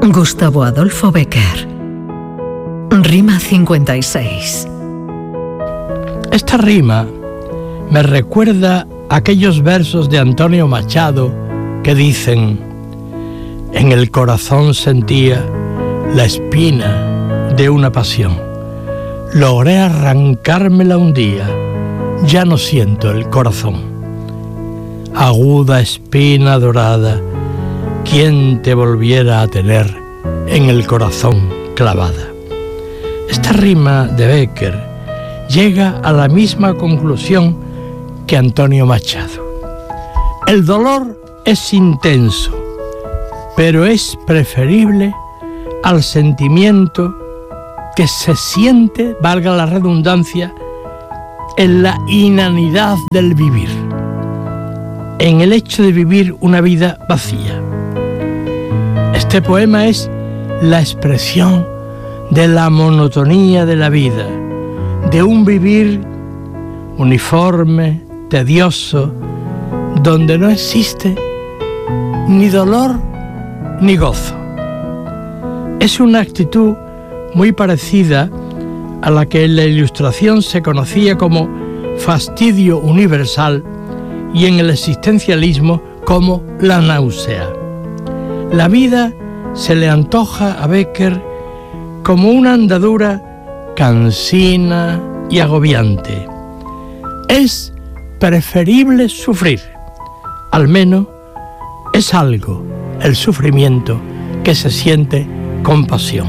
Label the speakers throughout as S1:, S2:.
S1: Gustavo Adolfo Bécquer. Rima 56.
S2: Esta rima me recuerda aquellos versos de Antonio Machado que dicen: en el corazón sentía la espina de una pasión, logré arrancármela un día, ya no siento el corazón. Aguda espina dorada, ¿quién te volviera a tener en el corazón clavada? Esta rima de Bécquer llega a la misma conclusión que Antonio Machado. El dolor es intenso, pero es preferible al sentimiento que se siente, valga la redundancia, en la inanidad del vivir, en el hecho de vivir una vida vacía. Este poema es la expresión de la monotonía de la vida, de un vivir uniforme, tedioso, donde no existe ni dolor ni gozo. Es una actitud muy parecida a la que en la Ilustración se conocía como fastidio universal y en el existencialismo como la náusea. La vida se le antoja a Bécquer como una andadura cansina y agobiante. Es preferible sufrir, al menos es algo el sufrimiento que se siente con pasión.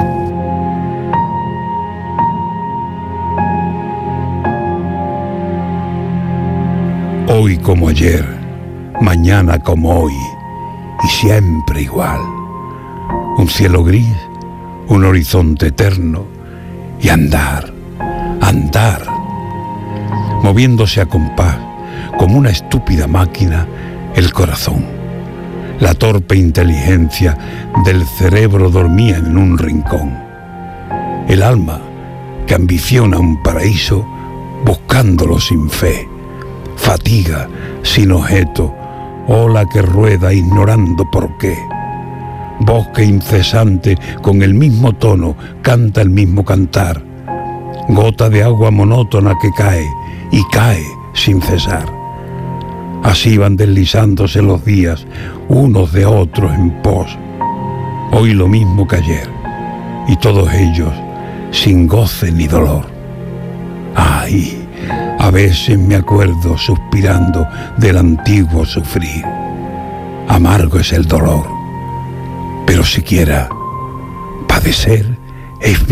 S3: Hoy como ayer, mañana como hoy, y siempre igual. Un cielo gris, un horizonte eterno, y andar, andar, moviéndose a compás, como una estúpida máquina, el corazón. La torpe inteligencia del cerebro dormía en un rincón. El alma, que ambiciona un paraíso, buscándolo sin fe. Fatiga sin objeto, ola que rueda ignorando por qué. Bosque incesante con el mismo tono canta el mismo cantar. Gota de agua monótona que cae y cae sin cesar. Así van deslizándose los días unos de otros en pos. Hoy lo mismo que ayer, y todos ellos sin goce ni dolor. Ay, a veces me acuerdo suspirando del antiguo sufrir. Amargo es el dolor, pero siquiera padecer es